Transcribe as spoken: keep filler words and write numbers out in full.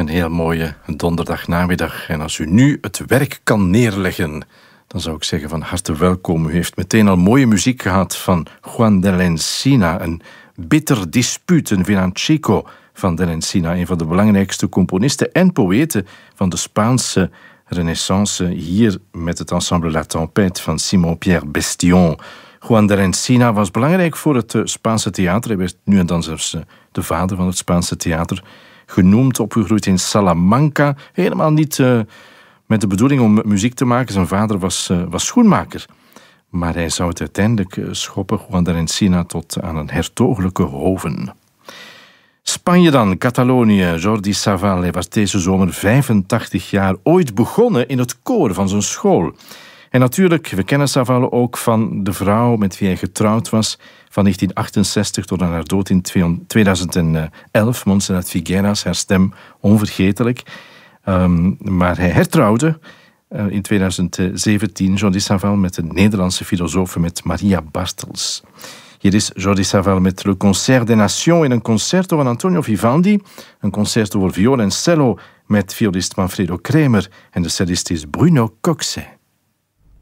Een heel mooie donderdagnamiddag. En als u nu het werk kan neerleggen, dan zou ik zeggen van harte welkom. U heeft meteen al mooie muziek gehad van Juan de la Encina. Een bitter dispuut, een villancico van de la Encina. Een van de belangrijkste componisten en poëten van de Spaanse renaissance. Hier met het ensemble La Tempête van Simon-Pierre Bestion. Juan de la Encina was belangrijk voor het Spaanse theater. Hij werd nu en dan zelfs de vader van het Spaanse theater genoemd, opgegroeid in Salamanca. Helemaal niet uh, met de bedoeling om muziek te maken. Zijn vader was, uh, was schoenmaker. Maar hij zou het uiteindelijk uh, schoppen, Juan de la Encina, tot aan een hertogelijke hoven. Spanje dan, Catalonië. Jordi Savall, hij was deze zomer vijfentachtig jaar, ooit begonnen in het koor van zijn school. En natuurlijk, we kennen Savall ook van de vrouw met wie hij getrouwd was van negentien achtenzestig tot aan haar dood in tweeduizend elf. Montserrat Figueras, haar stem onvergetelijk. Um, maar hij hertrouwde uh, in tweeduizend zeventien Jordi Savall met een Nederlandse filosoof, met Maria Bartels. Hier is Jordi Savall met Le Concert des Nations in een concerto van Antonio Vivaldi. Een concerto voor viool en cello met violist Manfredo Kremer en de cellist is Bruno Coxet.